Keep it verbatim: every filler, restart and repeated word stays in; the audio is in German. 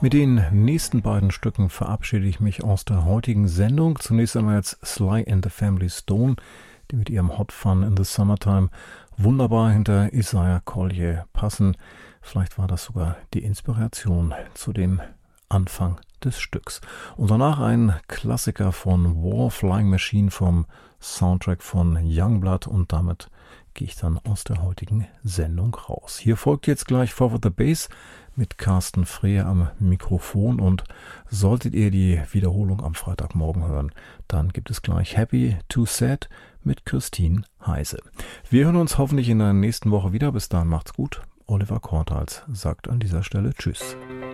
Mit den nächsten beiden Stücken verabschiede ich mich aus der heutigen Sendung. Zunächst einmal jetzt Sly and the Family Stone, die mit ihrem Hot Fun in the Summertime wunderbar hinter Isaiah Collier passen. Vielleicht war das sogar die Inspiration zu dem Anfang des Stücks. Und danach ein Klassiker von War Flying Machine vom Soundtrack von Youngblood, und damit gehe ich dann aus der heutigen Sendung raus. Hier folgt jetzt gleich Forward the Bass mit Carsten Freer am Mikrofon, und solltet ihr die Wiederholung am Freitagmorgen hören, dann gibt es gleich Happy to Sad mit Christine Heise. Wir hören uns hoffentlich in der nächsten Woche wieder. Bis dahin macht's gut. Oliver Kortals sagt an dieser Stelle Tschüss.